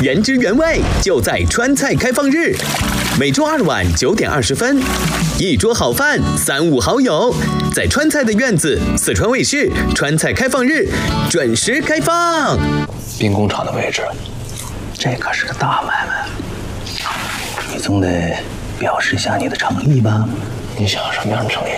原汁原味就在川菜开放日，每周2晚9点20分，一桌好饭，3、5好友，在川菜的院子，四川卫视川菜开放日准时开放。 兵工厂的位置， 这可是个大买卖，你总得表示一下你的诚意吧？ 你想什么样的诚意？